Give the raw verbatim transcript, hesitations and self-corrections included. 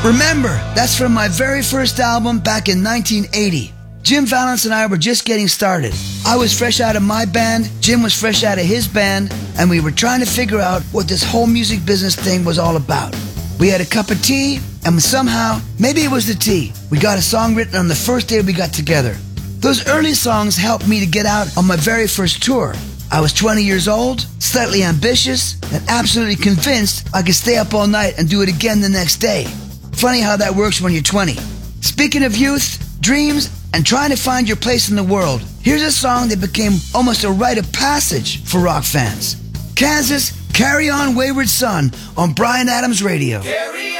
Remember, that's from my very first album back in nineteen eighty. Jim Vallance and I were just getting started. I was fresh out of my band, Jim was fresh out of his band, and we were trying to figure out what this whole music business thing was all about. We had a cup of tea, and somehow, maybe it was the tea, we got a song written on the first day we got together. Those early songs helped me to get out on my very first tour. I was twenty years old, slightly ambitious, and absolutely convinced I could stay up all night and do it again the next day. Funny how that works when you're twenty. Speaking of youth, dreams, and trying to find your place in the world, here's a song that became almost a rite of passage for rock fans. Kansas, Carry On Wayward Son on Bryan Adams Radio.